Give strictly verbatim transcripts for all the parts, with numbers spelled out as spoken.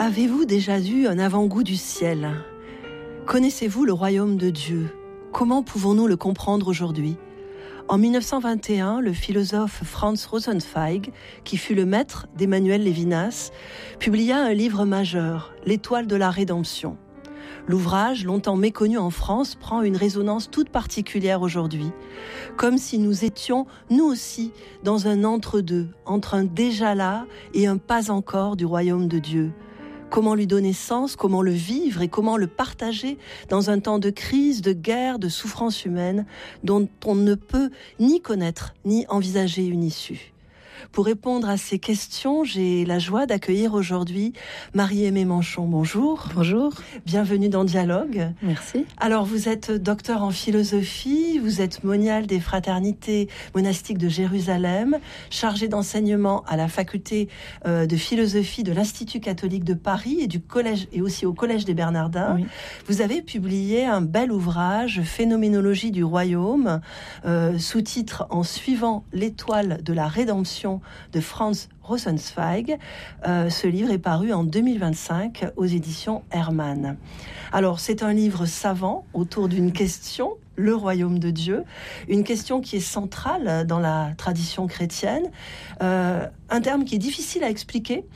Avez-vous déjà eu un avant-goût du ciel ? Connaissez-vous le royaume de Dieu ? Comment pouvons-nous le comprendre aujourd'hui ? En mille neuf cent vingt et un, le philosophe Franz Rosenzweig, qui fut le maître d'Emmanuel Lévinas, publia un livre majeur, L'Étoile de la Rédemption. L'ouvrage, longtemps méconnu en France, prend une résonance toute particulière aujourd'hui, comme si nous étions, nous aussi, dans un entre-deux, entre un déjà là et un pas encore du royaume de Dieu. Comment lui donner sens, comment le vivre et comment le partager dans un temps de crise, de guerre, de souffrance humaine dont on ne peut ni connaître ni envisager une issue. Pour répondre à ces questions, j'ai la joie d'accueillir aujourd'hui Marie-Aimée Manchon. Bonjour. Bonjour. Bienvenue dans Dialogue. Merci. Alors, vous êtes docteur en philosophie, vous êtes moniale des fraternités monastiques de Jérusalem, chargée d'enseignement à la faculté euh, de philosophie de l'Institut catholique de Paris et du collège et aussi au Collège des Bernardins. Oui. Vous avez publié un bel ouvrage, Phénoménologie du royaume, euh, sous-titre En suivant l'étoile de la rédemption de Franz Rosenzweig. Euh, ce livre est paru en deux mille vingt-cinq aux éditions Hermann. Alors, c'est un livre savant autour d'une question, le royaume de Dieu, une question qui est centrale dans la tradition chrétienne, euh, un terme qui est difficile à expliquer,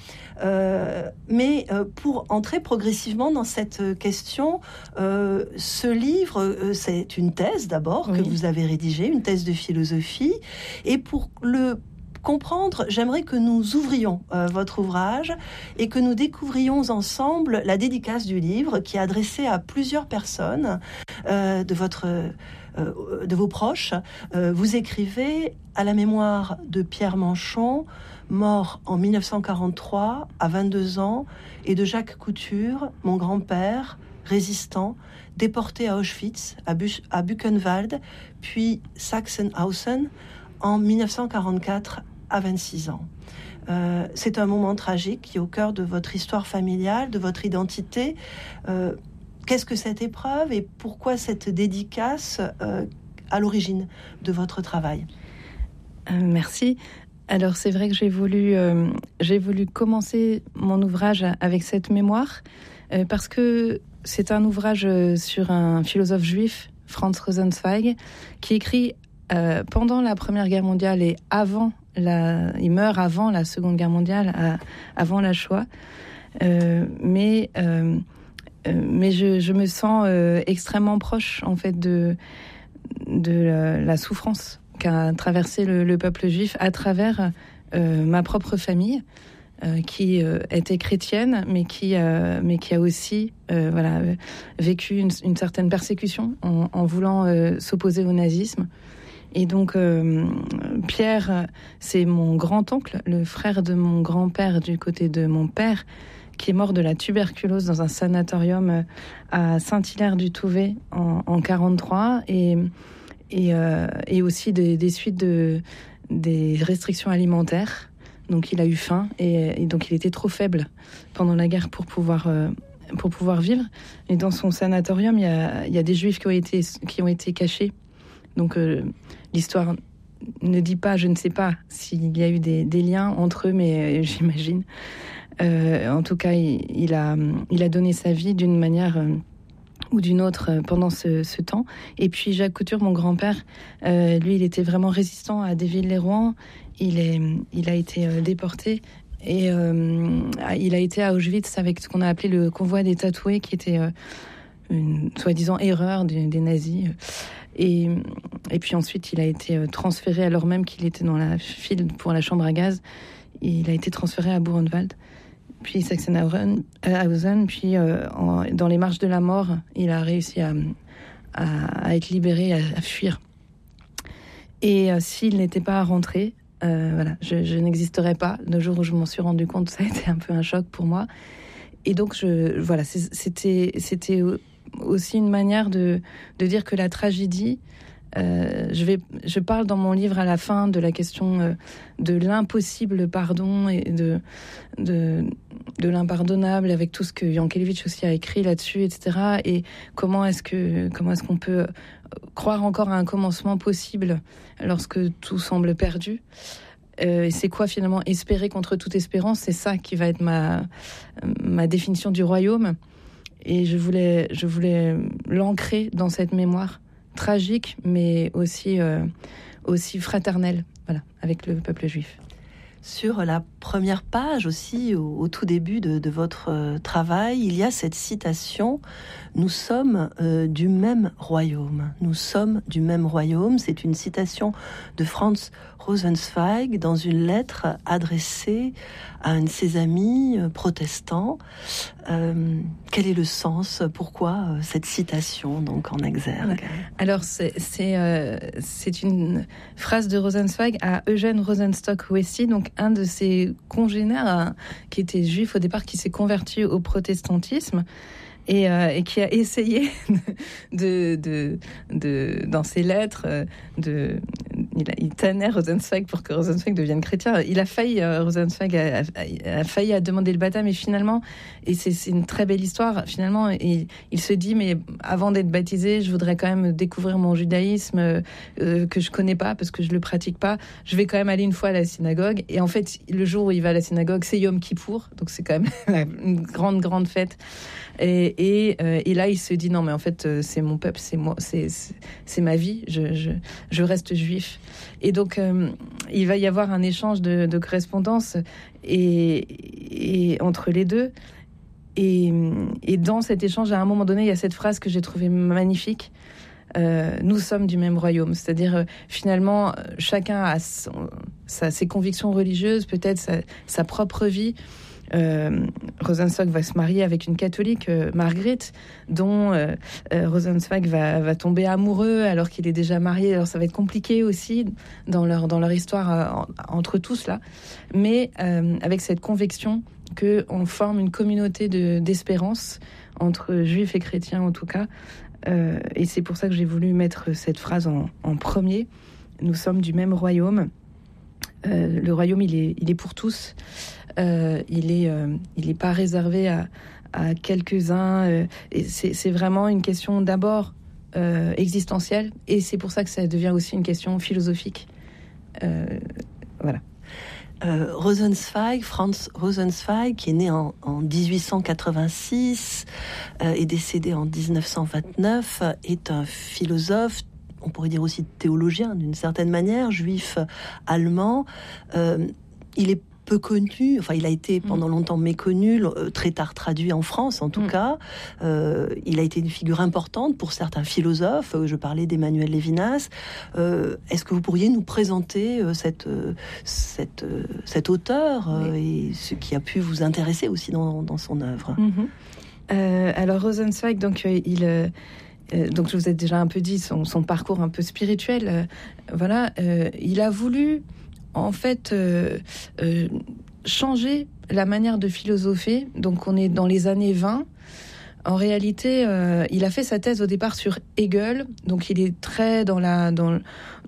euh, mais euh, pour entrer progressivement dans cette question, euh, ce livre, euh, c'est une thèse d'abord oui. que vous avez rédigée, une thèse de philosophie, et pour le comprendre, j'aimerais que nous ouvrions euh, votre ouvrage et que nous découvrions ensemble la dédicace du livre qui est adressée à plusieurs personnes euh, de, votre, euh, de vos proches. Euh, vous écrivez à la mémoire de Pierre Manchon, mort en mille neuf cent quarante-trois à vingt-deux ans, et de Jacques Couture, mon grand-père, résistant, déporté à Auschwitz, à, Buch- à Buchenwald, puis Sachsenhausen, en mille neuf cent quarante-quatre à vingt-six ans. Euh, c'est un moment tragique qui est au cœur de votre histoire familiale, de votre identité. Euh, qu'est-ce que cette épreuve et pourquoi cette dédicace euh, à l'origine de votre travail ? euh, Merci. Alors c'est vrai que j'ai voulu, euh, j'ai voulu commencer mon ouvrage avec cette mémoire euh, parce que c'est un ouvrage sur un philosophe juif, Franz Rosenzweig, qui écrit Euh, pendant la Première Guerre mondiale et avant la, il meurt avant la Seconde Guerre mondiale, à, avant la Shoah. Euh, mais euh, euh, mais je, je me sens euh, extrêmement proche en fait de de la, la souffrance qu'a traversé le, le peuple juif à travers euh, ma propre famille. Euh, qui euh, était chrétienne, mais qui, euh, mais qui a aussi euh, voilà, vécu une, une certaine persécution en, en voulant euh, s'opposer au nazisme. Et donc, euh, Pierre, c'est mon grand-oncle, le frère de mon grand-père du côté de mon père, qui est mort de la tuberculose dans un sanatorium à Saint-Hilaire-du-Touvet en, en quarante-trois, et, et, euh, et aussi des, des suites de, des restrictions alimentaires. Donc il a eu faim et, et donc il était trop faible pendant la guerre pour pouvoir, euh, pour pouvoir vivre. Et dans son sanatorium, il y a, il y a des juifs qui ont été, qui ont été cachés. Donc euh, l'histoire ne dit pas, je ne sais pas s'il y a eu des, des liens entre eux, mais euh, j'imagine. Euh, en tout cas, il, il, a, il a donné sa vie d'une manière euh, ou d'une autre euh, pendant ce, ce temps. Et puis Jacques Couture, mon grand-père, euh, lui, il était vraiment résistant à Déville-les-Rouen. Il, est, il a été euh, déporté et euh, il a été à Auschwitz avec ce qu'on a appelé le convoi des tatoués, qui était euh, une soi-disant erreur des, des nazis. Et, et puis ensuite, il a été transféré, alors même qu'il était dans la file pour la chambre à gaz, il a été transféré à Buchenwald, puis Sachsenhausen, puis euh, en, dans les marches de la mort, il a réussi à, à, à être libéré, à, à fuir. Et euh, s'il n'était pas rentré, euh, voilà, je, je n'existerais pas. Le jour où je m'en suis rendu compte, ça a été un peu un choc pour moi. Et donc, je, voilà, c'était, c'était aussi une manière de, de dire que la tragédie, euh, je, vais, je parle dans mon livre à la fin de la question euh, de l'impossible pardon et de, de, de l'impardonnable, avec tout ce que Yankelevitch aussi a écrit là-dessus, et cetera. Et comment est-ce que, comment est-ce qu'on peut croire encore à un commencement possible lorsque tout semble perdu. Euh, c'est quoi finalement espérer contre toute espérance? C'est ça qui va être ma, ma définition du royaume. Et je voulais, je voulais l'ancrer dans cette mémoire tragique, mais aussi, euh, aussi fraternelle, voilà, avec le peuple juif. Sur la première page aussi, au, au tout début de, de votre euh, travail, il y a cette citation « Nous sommes euh, du même royaume ». Nous sommes du même royaume. C'est une citation de Franz Rosenzweig dans une lettre adressée à un de ses amis euh, protestants. Euh, quel est le sens? Pourquoi euh, cette citation donc en exergue? Alors c'est, c'est, euh, c'est une phrase de Rosenzweig à Eugène Rosenstock-Huessy, donc un de ses congénères hein, qui était juif au départ, qui s'est converti au protestantisme. Et, euh, et qui a essayé de, de, de, dans ses lettres, de, il, a, il tannait Rosenzweig pour que Rosenzweig devienne chrétien. Il a failli, euh, Rosenzweig a, a, a failli à demander le baptême, mais finalement, et c'est, c'est une très belle histoire, finalement, il, il se dit, mais avant d'être baptisé, je voudrais quand même découvrir mon judaïsme euh, que je connais pas, parce que je le pratique pas. Je vais quand même aller une fois à la synagogue. Et en fait, le jour où il va à la synagogue, c'est Yom Kippour, donc c'est quand même une grande, grande fête. Et, et, euh, et là, il se dit non, mais en fait, euh, c'est mon peuple, c'est moi, c'est, c'est, c'est ma vie. Je, je, je reste juif. Et donc, euh, il va y avoir un échange de, de correspondance et, et entre les deux. Et, et dans cet échange, à un moment donné, il y a cette phrase que j'ai trouvée magnifique. Euh, nous sommes du même royaume, c'est-à-dire euh, finalement chacun a son, sa, ses convictions religieuses, peut-être sa, sa propre vie. Euh, Rosenzweig va se marier avec une catholique, euh, Marguerite, dont euh, euh, Rosenzweig va, va tomber amoureux alors qu'il est déjà marié. Alors ça va être compliqué aussi dans leur, dans leur histoire euh, en, entre tous là, mais euh, avec cette conviction qu'on forme une communauté de, d'espérance entre juifs et chrétiens en tout cas. Euh, et c'est pour ça que j'ai voulu mettre cette phrase en, en premier. Nous sommes du même royaume. Euh, le royaume, il est, il est pour tous. Euh, il est, euh, il est pas réservé à, à quelques-uns. Euh, et c'est, c'est vraiment une question d'abord euh, existentielle, et c'est pour ça que ça devient aussi une question philosophique. Euh, voilà. Euh, Rosenzweig, Franz Rosenzweig, qui est né en, en dix-huit cent quatre-vingt-six euh, et décédé en dix-neuf cent vingt-neuf, est un philosophe, on pourrait dire aussi théologien d'une certaine manière, juif allemand. Euh, il est peu connu, enfin il a été pendant longtemps méconnu, très tard traduit en France en tout mmh. cas. Euh, il a été une figure importante pour certains philosophes. Je parlais d'Emmanuel Lévinas. Euh, est-ce que vous pourriez nous présenter cette, cette, cet auteur oui. et ce qui a pu vous intéresser aussi dans, dans son œuvre? mmh. euh, Alors Rosenzweig, donc euh, il... Euh... Euh, donc je vous ai déjà un peu dit son, son parcours un peu spirituel. Euh, voilà, euh, il a voulu en fait euh, euh, changer la manière de philosopher. Donc on est dans les années vingt. En réalité, euh, il a fait sa thèse au départ sur Hegel. Donc il est très dans la dans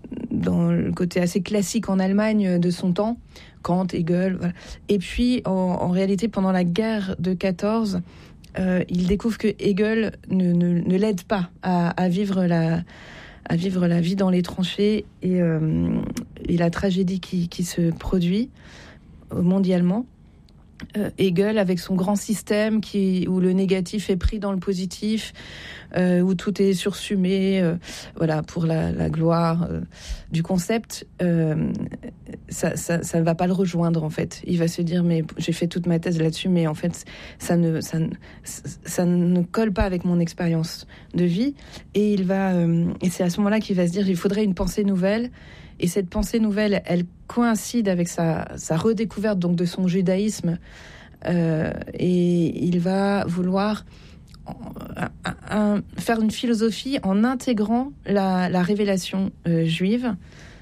dans le côté assez classique en Allemagne de son temps, Kant, Hegel. Voilà. Et puis en, en réalité, pendant la guerre de quatorze. Euh, il découvre que Hegel ne, ne, ne l'aide pas à, à, vivre la, à vivre la vie dans les tranchées et, euh, et la tragédie qui, qui se produit mondialement. Euh, Hegel, avec son grand système qui, où le négatif est pris dans le positif, euh, où tout est sursumé, euh, voilà, pour la, la gloire euh, du concept, euh, ça, ça, ça ne va pas le rejoindre en fait. Il va se dire mais j'ai fait toute ma thèse là-dessus, mais en fait ça ne, ça ne, ça ne colle pas avec mon expérience de vie. Et il va, euh, et c'est à ce moment-là qu'il va se dire il faudrait une pensée nouvelle. Et cette pensée nouvelle, elle coïncide avec sa, sa redécouverte donc de son judaïsme. Euh, et il va vouloir un, un, faire une philosophie en intégrant la, la révélation euh, juive,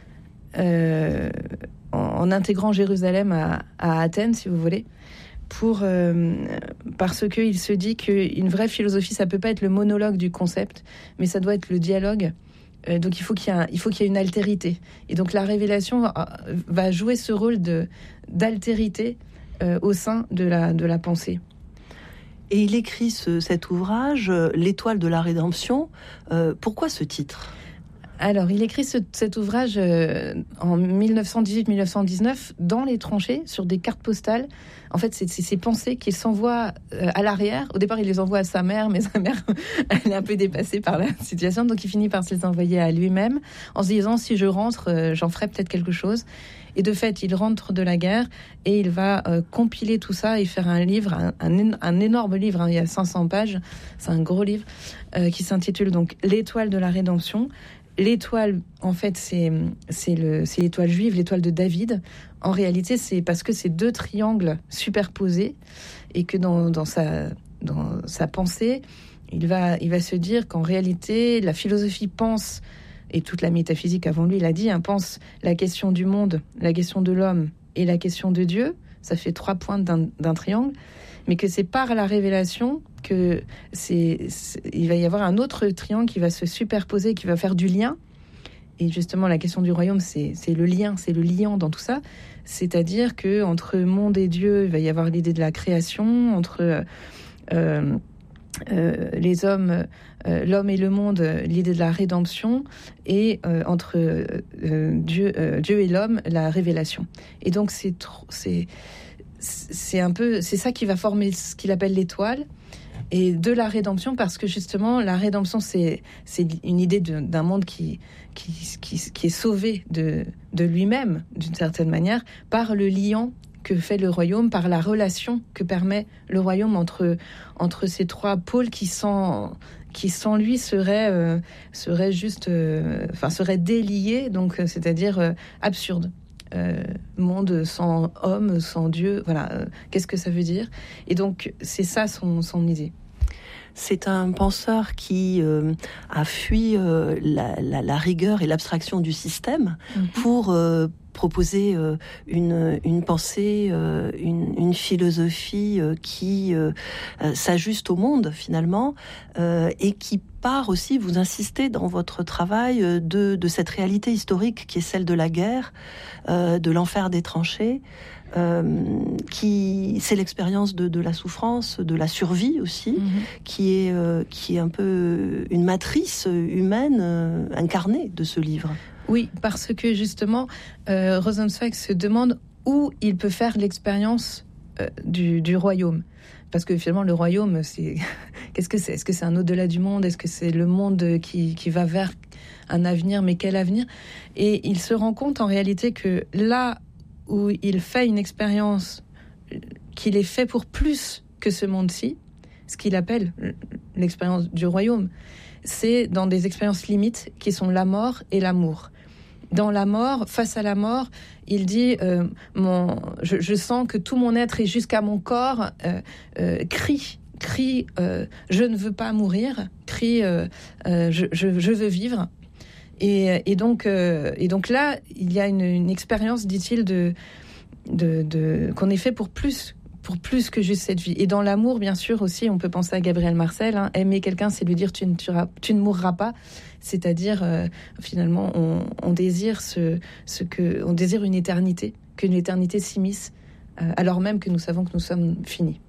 euh, en, en intégrant Jérusalem à, à Athènes, si vous voulez, pour, euh, parce qu'il se dit qu'une vraie philosophie, ça peut pas être le monologue du concept, mais ça doit être le dialogue. Euh, donc il faut qu'il y ait un, il faut qu'il y ait une altérité. Et donc la révélation va, va jouer ce rôle de, d'altérité euh, au sein de la, de la pensée. Et il écrit ce, cet ouvrage, L'étoile de la rédemption. Euh, pourquoi ce titre ? Alors, il écrit ce, cet ouvrage euh, en dix-neuf cent dix-huit dix-neuf cent dix-neuf dans les tranchées, sur des cartes postales. En fait, c'est, c'est ses pensées qu'il s'envoie euh, à l'arrière. Au départ, il les envoie à sa mère, mais sa mère, elle est un peu dépassée par la situation. Donc, il finit par se les envoyer à lui-même, en se disant, si je rentre, euh, j'en ferai peut-être quelque chose. Et de fait, il rentre de la guerre et il va euh, compiler tout ça et faire un livre, un, un, un énorme livre, hein, il y a cinq cents pages, c'est un gros livre, euh, qui s'intitule donc « L'étoile de la rédemption ». L'étoile, en fait, c'est, c'est, le, c'est l'étoile juive, l'étoile de David. En réalité, c'est parce que c'est deux triangles superposés et que dans, dans, sa, dans sa pensée, il va, il va se dire qu'en réalité, la philosophie pense, et toute la métaphysique avant lui l'a dit, hein, pense la question du monde, la question de l'homme et la question de Dieu. Ça fait trois pointes d'un, d'un triangle. Mais que c'est par la révélation que c'est, c'est, il va y avoir un autre triangle qui va se superposer, qui va faire du lien. Et justement, la question du royaume, c'est, c'est le lien, c'est le liant dans tout ça. C'est-à-dire que entre monde et Dieu, il va y avoir l'idée de la création, entre euh, euh, les hommes, euh, l'homme et le monde, l'idée de la rédemption, et euh, entre euh, Dieu, euh, Dieu et l'homme, la révélation. Et donc, c'est trop, c'est c'est un peu, c'est ça qui va former ce qu'il appelle l'étoile, et de la rédemption, parce que justement la rédemption c'est c'est une idée de, d'un monde qui qui qui qui est sauvé de de lui-même d'une certaine manière par le liant que fait le royaume, par la relation que permet le royaume entre entre ces trois pôles qui sans qui sans lui seraient euh, seraient juste euh, enfin seraient déliés, donc euh, c'est-à-dire euh, absurdes. Euh, monde sans homme, sans Dieu, voilà, euh, qu'est-ce que ça veut dire? Et donc, c'est ça son, son idée. C'est un penseur qui euh, a fui euh, la, la, la rigueur et l'abstraction du système mmh. pour euh, proposer euh, une, une pensée, euh, une, une philosophie euh, qui euh, euh, s'ajuste au monde finalement euh, et qui part aussi, vous insistez dans votre travail euh, de, de cette réalité historique qui est celle de la guerre, euh, de l'enfer des tranchées. Euh, qui c'est l'expérience de, de la souffrance, de la survie aussi, mmh. qui est euh, qui est un peu une matrice humaine euh, incarnée de ce livre. Oui, parce que justement, euh, Rosenzweig se demande où il peut faire l'expérience euh, du, du royaume. Parce que finalement, le royaume, c'est qu'est-ce que c'est? Est-ce que c'est un au-delà du monde? Est-ce que c'est le monde qui, qui va vers un avenir? Mais quel avenir? Et il se rend compte en réalité que là où il fait une expérience qu'il est fait pour plus que ce monde-ci, ce qu'il appelle l'expérience du royaume, c'est dans des expériences limites qui sont la mort et l'amour. Dans la mort, face à la mort, il dit euh, mon, je, je sens que tout mon être et jusqu'à mon corps euh, euh, crie, crie euh, je ne veux pas mourir, crie euh, euh, je, je, je veux vivre. Et, et, donc, euh, et donc là, il y a une, une expérience, dit-il, de, de, de, qu'on est fait pour plus, pour plus que juste cette vie. Et dans l'amour, bien sûr, aussi, on peut penser à Gabriel Marcel. Hein, aimer quelqu'un, c'est lui dire tu ne, tu, tu ne mourras pas. C'est-à-dire, euh, finalement, on, on, désire ce, ce que, on désire une éternité, qu'une éternité s'immisce, euh, alors même que nous savons que nous sommes finis.